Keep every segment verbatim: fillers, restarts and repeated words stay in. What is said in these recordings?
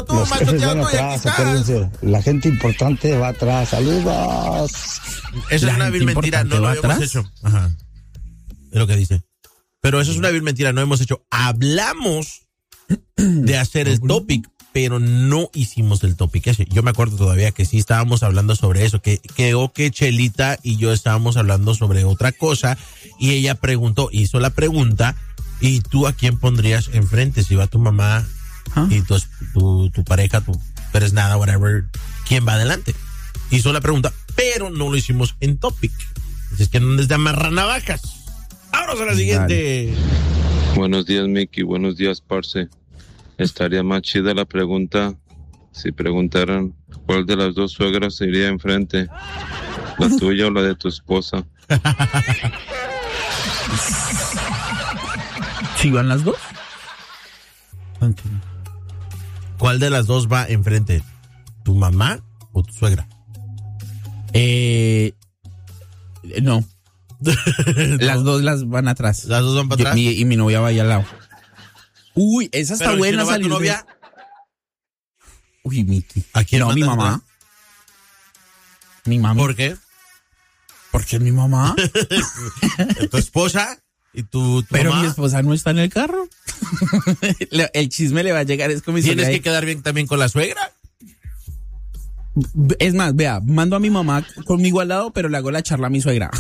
como tú, Los macho, jefes ya van estoy aquí atrás, estás. acuérdense. La gente importante va atrás. Saludos. Eso La es una vil gente mentira, no importante lo va hemos atrás. hecho. Ajá. Es lo que dice. Pero eso es una vil mentira, no hemos hecho. Hablamos de hacer el topic, pero no hicimos el topic ese. Yo me acuerdo todavía que sí estábamos hablando sobre eso, que creo que Chelita y yo estábamos hablando sobre otra cosa y ella preguntó, hizo la pregunta, ¿y tú a quién pondrías enfrente? Si va tu mamá ¿Ah? y tu, tu, tu pareja, tu eres nada, whatever, ¿quién va adelante? Hizo la pregunta, pero no lo hicimos en topic. Es que no les da amarranavajas. Vámonos a la siguiente. Buenos días, Mickey. Buenos días, Parce. Estaría más chida la pregunta si preguntaran cuál de las dos suegras se iría enfrente, la tuya o la de tu esposa. ¿Sí van las dos? ¿Cuál de las dos va enfrente? ¿Tu mamá o tu suegra? Eh, no. No. Las dos las van atrás. ¿Las dos van para Yo- atrás? mi- y mi novia va ahí al lado. Uy, esa está Pero buena si no va tu salir de- novia, Uy, Miki. ¿a quién No, mi mandas mamá. Mi mamá. ¿por qué? ¿Por qué mi mamá? ¿Tu esposa y tu, tu Pero mamá? mi esposa no está en el carro. Le- el chisme le va a llegar. Es como si ¿Tienes le- que quedar bien también con la suegra? Es más, vea, mando a mi mamá conmigo al lado, pero le hago la charla a mi suegra.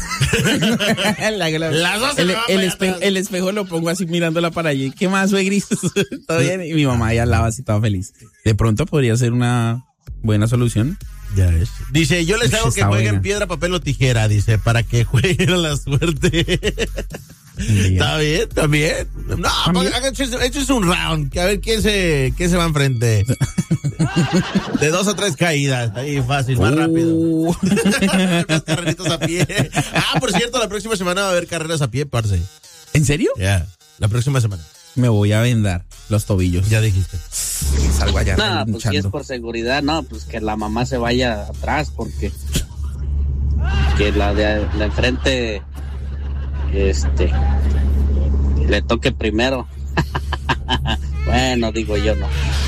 Le hago la- Las dos se el, me van el para espejo, atrás. el espejo lo pongo así mirándola para allí. ¿Qué más, suegris? ¿Todo bien? Y mi mamá ahí al lado así toda feliz. De pronto podría ser una buena solución. Ya ves. Dice, yo les Uy, hago que está jueguen buena. piedra, papel o tijera, dice, para que jueguen a la suerte. Está bien, está bien. No, También. esto es un round, que a ver quién se, quién se va enfrente. De dos o tres caídas, ahí fácil, más rápido. Uh. Unas carreritas a pie. Ah, por cierto, la próxima semana va a haber carreras a pie, parce. ¿En serio? Ya, la próxima semana. Me voy a vendar los tobillos. Ya dijiste. Salgo allá No, pues si es luchando. por seguridad, no, pues que la mamá se vaya atrás porque que la de la enfrente este le toque primero. Bueno, digo yo no.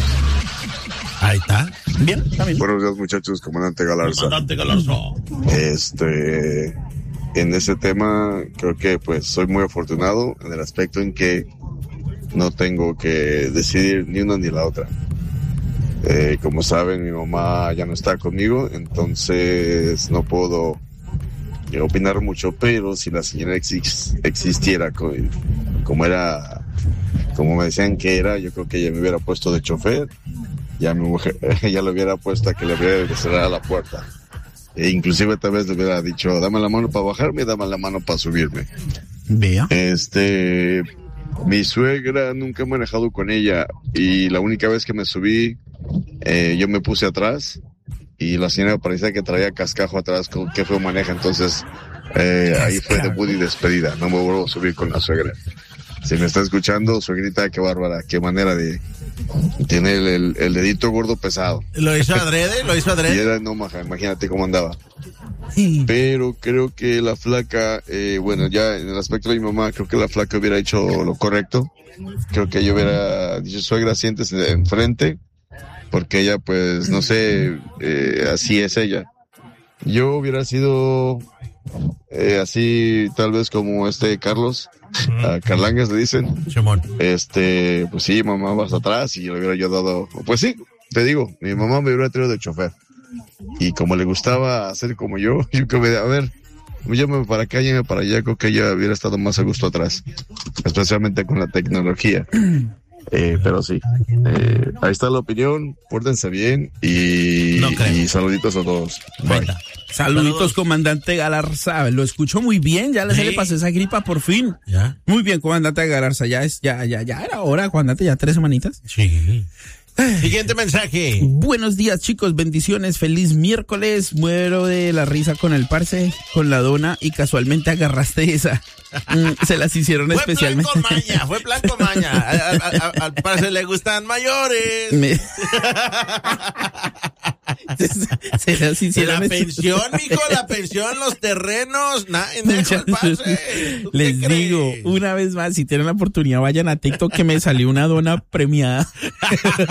Ahí está. Bien, está bien. Buenos días, muchachos, comandante Galarza. Comandante Galarza. Este, en ese tema, creo que pues soy muy afortunado en el aspecto en que no tengo que decidir ni una ni la otra. Eh, como saben, mi mamá ya no está conmigo, entonces no puedo eh, opinar mucho, pero si la señora exis- existiera co- como era, como me decían que era, yo creo que ella me hubiera puesto de chofer, ya mi mujer, ella le hubiera puesto a que le hubiera de cerrar la puerta. E inclusive tal vez le hubiera dicho, dame la mano para bajarme, dame la mano para subirme. Vea. Este, mi suegra nunca he manejado con ella y la única vez que me subí, eh, yo me puse atrás y la señora parecía que traía cascajo atrás, con qué feo maneja, entonces eh, ahí fue debut y despedida, no me vuelvo a subir con la suegra. Si me está escuchando, suegrita, qué bárbara, qué manera de, tiene el, el, el dedito gordo pesado. ¿Lo hizo adrede? ¿Lo hizo Y adrede? era en Omaha, imagínate cómo andaba. Pero creo que la flaca, eh, bueno, ya en el aspecto de mi mamá, creo que la flaca hubiera hecho lo correcto. Creo que yo hubiera dicho, suegra, siéntese enfrente, porque ella, pues, no sé, eh, así es ella. Yo hubiera sido eh, así, tal vez como este Carlos, a Carlangas le dicen. Simón. Este, pues sí, mamá, vas atrás y yo le hubiera yo dado, pues sí, te digo, mi mamá me hubiera traído de chofer. Y como le gustaba hacer como yo, yo que me, a ver, llévame para acá, llévame para allá, creo que ella hubiera estado más a gusto atrás, especialmente con la tecnología. Eh, pero sí, eh, ahí está la opinión, pórtense bien y, No creo. y saluditos a todos. Ahí Bye. está. Saluditos, Saludos. comandante Galarza. Lo escucho muy bien, ya le, se Sí. le pasó esa gripa por fin. ¿Ya? Muy bien, comandante Galarza. Ya es, ya, ya, ya era hora, comandante, ya tres semanitas. Sí. Siguiente mensaje. Buenos días, chicos, bendiciones, feliz miércoles. Muero de la risa con el parce, con la dona y casualmente agarraste esa. Mm, se las hicieron Fue especialmente. plan con maña, fue plan con maña. A- a- a- Al parce le gustan mayores. Me- se, se las hicieron La espe- pensión, mijo, la pensión, los terrenos, nada, dejo el parce. ¿Tú qué Les crees? digo, una vez más, si tienen la oportunidad, vayan a TikTok que me salió una dona premiada.